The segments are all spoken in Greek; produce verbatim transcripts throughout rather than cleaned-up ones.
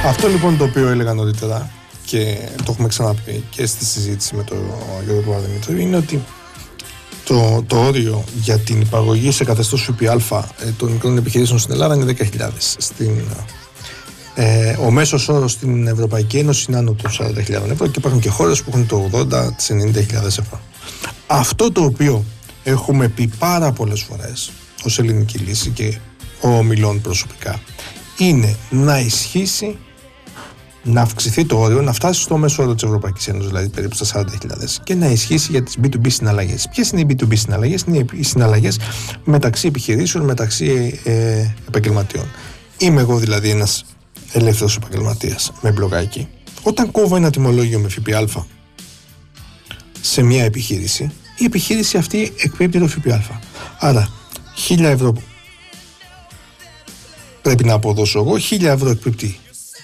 Αυτό λοιπόν το οποίο έλεγα νωρίτερα και το έχουμε ξαναπεί και στη συζήτηση με τον Γιώργο Παπαδημητρίου είναι ότι το, το όριο για την υπαγωγή σε καθεστώς ΦΠΑ των μικρών επιχειρήσεων στην Ελλάδα είναι δέκα χιλιάδες. Στην, ε, ο μέσος όρος στην Ευρωπαϊκή Ένωση είναι άνω των σαράντα χιλιάδες ευρώ και υπάρχουν και χώρες που έχουν το ογδόντα με ενενήντα χιλιάδες ευρώ. Αυτό το οποίο έχουμε πει πάρα πολλές φορές ως ελληνική λύση και ο ομιλών προσωπικά είναι να ισχύσει, να αυξηθεί το όριο, να φτάσει στο μέσο όρο της Ευρωπαϊκής Ένωσης, δηλαδή περίπου στα σαράντα χιλιάδες, και να ισχύσει για τις μπι του μπι συναλλαγές. Ποιες είναι οι μπι του μπι συναλλαγές? Είναι οι συναλλαγές μεταξύ επιχειρήσεων, μεταξύ ε, επαγγελματιών. Είμαι εγώ δηλαδή ένας ελεύθερος επαγγελματίας με μπλοκάκι. Όταν κόβω ένα τιμολόγιο με ΦΠΑ σε μια επιχείρηση, η επιχείρηση αυτή εκπέμπτει το ΦΠΑ. Άρα, χίλια ευρώ πρέπει να αποδώσω εγώ, χίλια ευρώ εκπέμπτει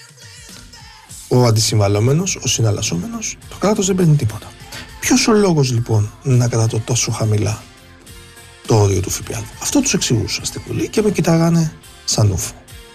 ο αντισυμβαλόμενος, ο συναλλασσόμενος, το κράτος δεν παίρνει τίποτα. Ποιος ο λόγος λοιπόν να κρατώ τόσο χαμηλά το όριο του ΦΠΑ? Αυτό τους εξηγούσα στη Βουλή και με κοιτάγανε σαν ούφο.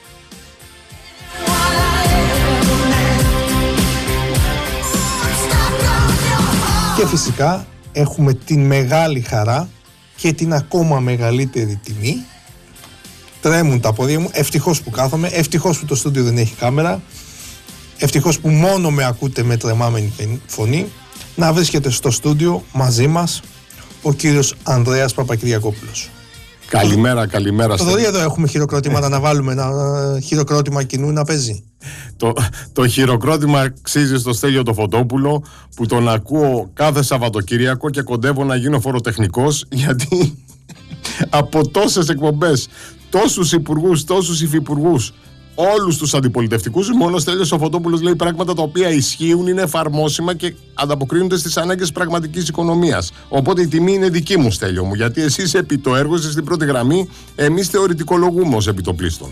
Και φυσικά έχουμε την μεγάλη χαρά και την ακόμα μεγαλύτερη τιμή. Τρέμουν τα πόδια μου, ευτυχώς που κάθομαι, ευτυχώς που το στούντιο δεν έχει κάμερα, ευτυχώς που μόνο με ακούτε με τρεμάμενη φωνή, να βρίσκεται στο στούντιο μαζί μας ο κύριος Ανδρέας Παπακυριακόπουλος. Καλημέρα, καλημέρα. Το εδώ έχουμε χειροκρότηματα να βάλουμε, ένα χειροκρότημα κοινού να παίζει. Το, το χειροκρότημα αξίζει στο Στέλιο το Φωτόπουλο, που τον ακούω κάθε Σαββατοκύριακο και κοντεύω να γίνω φοροτεχνικός, γιατί από τόσες εκπομπές, τόσους υπουργούς, τόσους υφυπουργούς, όλους τους αντιπολιτευτικούς, μόνο Στέλιος ο Φωτόπουλος λέει πράγματα τα οποία ισχύουν, είναι εφαρμόσιμα και ανταποκρίνονται στις ανάγκες πραγματικής οικονομίας. Οπότε η τιμή είναι δική μου, Στέλιο μου, γιατί εσύ είσαι επί το έργο, είσαι στην πρώτη γραμμή, εμείς θεωρητικολογούμε ως επιτοπλίστων.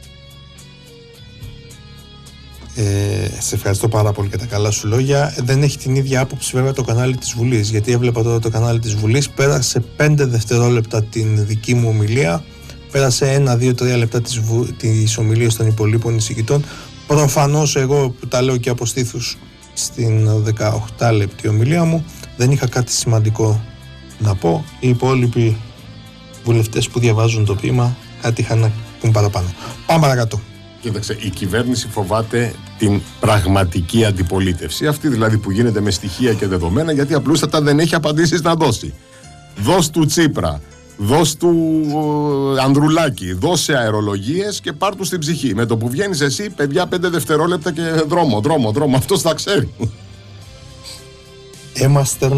Ε, σε ευχαριστώ πάρα πολύ για τα καλά σου λόγια. Δεν έχει την ίδια άποψη βέβαια το κανάλι της Βουλής, γιατί έβλεπα τώρα το κανάλι της Βουλής, πέρασε πέντε δευτερόλεπτα την δική μου ομιλία, πέρασε ένα, δύο, τρία λεπτά τις, βου... τις ομιλίες των υπολείπων εισηγητών. Προφανώς εγώ που τα λέω και από στήθους στην δεκαοκτώ λεπτή ομιλία μου δεν είχα κάτι σημαντικό να πω. Οι υπόλοιποι βουλευτές που διαβάζουν το ποίημα κάτι είχαν να πούν παραπάνω. Πάμε παρακάτω. Κοίταξε, η κυβέρνηση φοβάται την πραγματική αντιπολίτευση, αυτή δηλαδή που γίνεται με στοιχεία και δεδομένα, γιατί απλούστατα δεν έχει απαντήσεις να δώσει. Δώσ' του Τσίπρα, δώσ' του Ανδρουλάκη, δώσε αερολογίες και πάρ' του στην ψυχή. Με το που βγαίνεις εσύ, παιδιά, πέντε δευτερόλεπτα και δρόμο, δρόμο, δρόμο, αυτός θα ξέρει. Είμαστε